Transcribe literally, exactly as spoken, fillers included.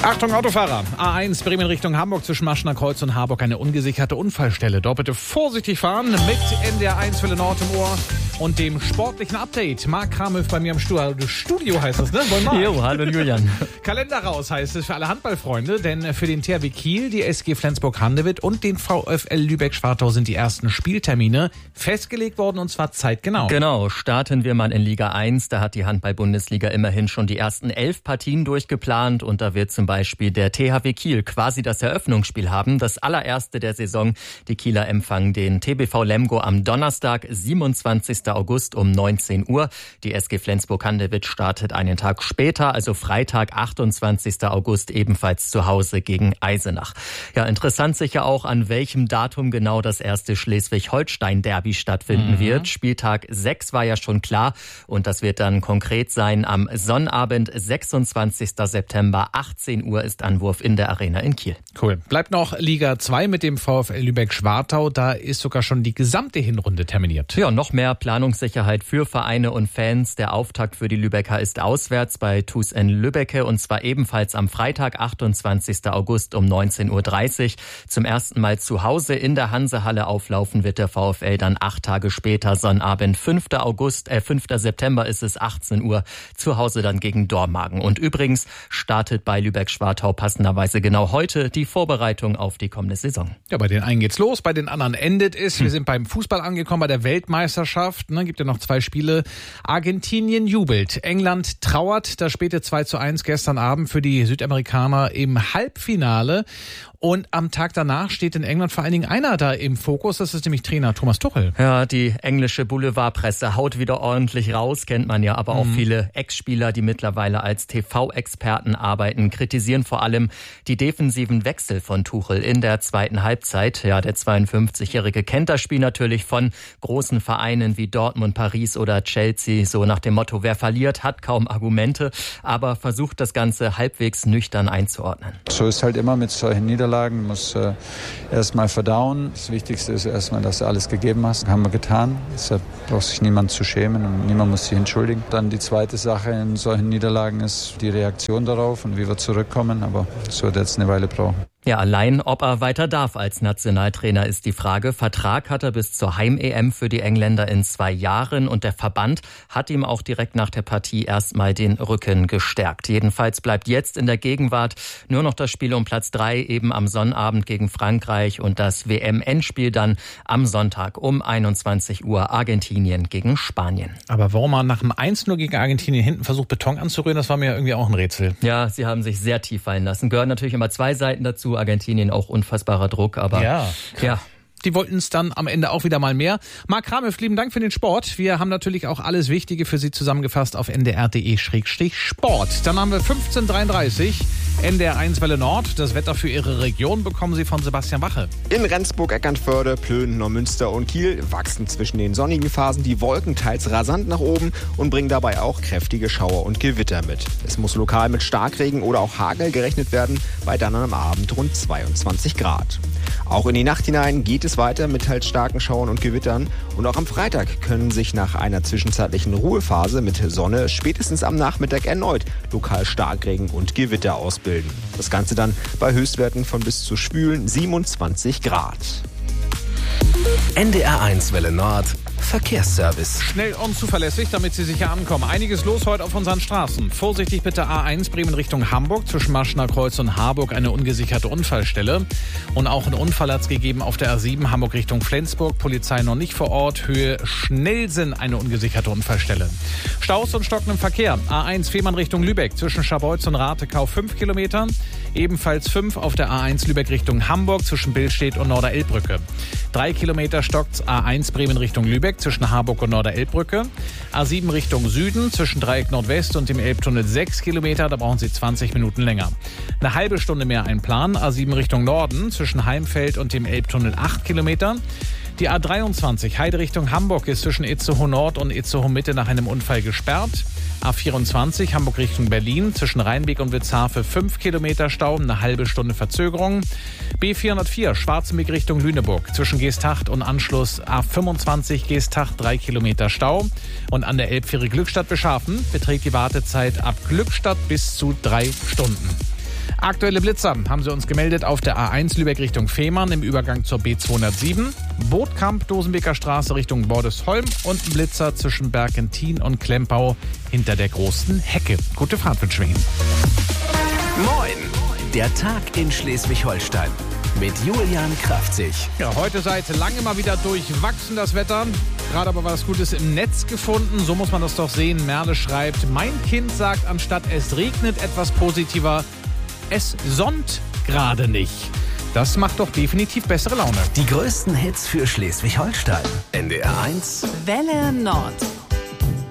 Achtung Autofahrer, A eins Bremen Richtung Hamburg zwischen Maschener Kreuz und Harburg eine ungesicherte Unfallstelle. Dort bitte vorsichtig fahren mit N D R eins Welle Nord im Ohr und dem sportlichen Update. Marc Kramhöf bei mir im Studio, Studio heißt das, ne? Jo, hallo Julian. Kalender raus heißt es für alle Handballfreunde, denn für den T H W Kiel, die S G Flensburg-Handewitt und den VfL Lübeck-Schwartau sind die ersten Spieltermine festgelegt worden und zwar zeitgenau. Genau, starten wir mal in Liga eins. Da hat die Handball-Bundesliga immerhin schon die ersten elf Partien durchgeplant und da wird zum Beispiel der T H W Kiel quasi das Eröffnungsspiel haben. Das allererste der Saison. Die Kieler empfangen den T B V Lemgo am Donnerstag, siebenundzwanzigsten August um neunzehn Uhr. Die S G Flensburg-Handewitt startet einen Tag später, also Freitag, achtundzwanzigsten August, ebenfalls zu Hause gegen Eisenach. Ja, interessant sicher auch, an welchem Datum genau das erste Schleswig-Holstein-Derby stattfinden mhm. wird. Spieltag sechs war ja schon klar und das wird dann konkret sein am Sonnabend, sechsundzwanzigsten September, achtzehn Uhr ist Anwurf in der Arena in Kiel. Cool. Bleibt noch Liga zwei mit dem VfL Lübeck-Schwartau. Da ist sogar schon die gesamte Hinrunde terminiert. Ja, noch mehr Planungssicherheit für Vereine und Fans. Der Auftakt für die Lübecker ist auswärts bei T U S N Lübbecke und zwar ebenfalls am Freitag, achtundzwanzigsten August um neunzehn Uhr dreißig. Zum ersten Mal zu Hause in der Hansehalle auflaufen wird der VfL dann acht Tage später, Sonnabend, fünften August, äh, fünften September ist es achtzehn Uhr, zu Hause dann gegen Dormagen. Und übrigens startet bei Lübeck-Schwartau passenderweise genau heute die Vorbereitung auf die kommende Saison. Ja, bei den einen geht's los, bei den anderen endet es. Wir sind beim Fußball angekommen, bei der Weltmeisterschaft. Ne, gibt ja noch zwei Spiele. Argentinien jubelt, England trauert. Das späte zwei zu eins gestern Abend für die Südamerikaner im Halbfinale. Und am Tag danach steht in England vor allen Dingen einer da im Fokus. Das ist nämlich Trainer Thomas Tuchel. Ja, die englische Boulevardpresse haut wieder ordentlich raus, kennt man ja. Aber auch mhm. viele Ex-Spieler, die mittlerweile als T V-Experten arbeiten, kritisieren vor allem die defensiven Wechsel von Tuchel in der zweiten Halbzeit. Ja, der zweiundfünfzigjährige kennt das Spiel natürlich von großen Vereinen wie Dortmund, Paris oder Chelsea. So nach dem Motto, wer verliert, hat kaum Argumente. Aber versucht das Ganze halbwegs nüchtern einzuordnen. So ist halt immer mit solchen Niederlagen. Muss äh, erstmal verdauen. Das Wichtigste ist erstmal, dass du alles gegeben hast. Das haben wir getan. Deshalb braucht sich niemand zu schämen und niemand muss sich entschuldigen. Dann die zweite Sache in solchen Niederlagen ist die Reaktion darauf und wie wir zurückkommen. Aber das wird jetzt eine Weile brauchen. Ja, allein ob er weiter darf als Nationaltrainer ist die Frage. Vertrag hat er bis zur Heim-E M für die Engländer in zwei Jahren und der Verband hat ihm auch direkt nach der Partie erstmal den Rücken gestärkt. Jedenfalls bleibt jetzt in der Gegenwart nur noch das Spiel um Platz drei eben am Sonnabend gegen Frankreich und das W M-Endspiel dann am Sonntag um einundzwanzig Uhr Argentinien gegen Spanien. Aber warum man nach dem eins null gegen Argentinien hinten versucht, Beton anzurühren, das war mir irgendwie auch ein Rätsel. Ja, sie haben sich sehr tief fallen lassen. Gehören natürlich immer zwei Seiten dazu. Argentinien auch unfassbarer Druck, aber ja, ja. Die wollten es dann am Ende auch wieder mal mehr. Marc Kramhöf, lieben Dank für den Sport. Wir haben natürlich auch alles Wichtige für Sie zusammengefasst auf n d r punkt d e Schrägstrich sport. Dann haben wir fünfzehn Uhr dreiunddreißig, N D R eins Welle Nord. Das Wetter für Ihre Region bekommen Sie von Sebastian Wache. In Rendsburg, Eckernförde, Plön, Neumünster und Kiel wachsen zwischen den sonnigen Phasen die Wolken teils rasant nach oben und bringen dabei auch kräftige Schauer und Gewitter mit. Es muss lokal mit Starkregen oder auch Hagel gerechnet werden, bei dann am Abend rund zweiundzwanzig Grad. Auch in die Nacht hinein geht es weiter mit teils starken Schauern und Gewittern. Und auch am Freitag können sich nach einer zwischenzeitlichen Ruhephase mit Sonne spätestens am Nachmittag erneut lokal Starkregen und Gewitter ausbilden. Das Ganze dann bei Höchstwerten von bis zu schwülen siebenundzwanzig Grad. N D R eins Welle Nord Verkehrsservice. Schnell und zuverlässig, damit Sie sicher ankommen. Einiges los heute auf unseren Straßen. Vorsichtig bitte A eins Bremen Richtung Hamburg. Zwischen Maschener Kreuz und Harburg eine ungesicherte Unfallstelle. Und auch ein Unfall hat es gegeben auf der A sieben Hamburg Richtung Flensburg. Polizei noch nicht vor Ort. Höhe Schnellsinn eine ungesicherte Unfallstelle. Staus und stockendem Verkehr. A eins Fehmarn Richtung Lübeck. Zwischen Scharbeutz und Ratekau fünf Kilometer. Ebenfalls fünf auf der A eins Lübeck Richtung Hamburg. Zwischen Billstedt und Norderelbbrücke. Drei Kilometer stockt's A eins Bremen Richtung Lübeck zwischen Harburg und Norderelbbrücke. A sieben Richtung Süden zwischen Dreieck Nordwest und dem Elbtunnel sechs Kilometer. Da brauchen Sie zwanzig Minuten länger. Eine halbe Stunde mehr einplanen. A sieben Richtung Norden zwischen Heimfeld und dem Elbtunnel acht Kilometer. Die A dreiundzwanzig Heide Richtung Hamburg ist zwischen Itzehoe Nord und Itzehoe Mitte nach einem Unfall gesperrt. A vierundzwanzig Hamburg Richtung Berlin zwischen Rheinbeek und Witzhafe fünf Kilometer Stau, eine halbe Stunde Verzögerung. B vierhundertvier Schwarzenbeek Richtung Lüneburg zwischen Geesthacht und Anschluss A fünfundzwanzig Geesthacht drei Kilometer Stau. Und an der Elbfähre Glückstadt Beschafen beträgt die Wartezeit ab Glückstadt bis zu drei Stunden. Aktuelle Blitzer haben sie uns gemeldet auf der A eins Lübeck Richtung Fehmarn im Übergang zur B zweihundertsieben. Bootkamp, Dosenbeker Straße Richtung Bordesholm und ein Blitzer zwischen Bergentin und Klempau hinter der großen Hecke. Gute Fahrt wünschen wir Ihnen. Moin, der Tag in Schleswig-Holstein mit Julian Kraftzig. Ja, heute seit langem mal wieder durchwachsen das Wetter. Gerade aber was Gutes im Netz gefunden. So muss man das doch sehen. Merle schreibt, mein Kind sagt anstatt es regnet etwas positiver, es sonnt gerade nicht. Das macht doch definitiv bessere Laune. Die größten Hits für Schleswig-Holstein. N D R eins Welle Nord.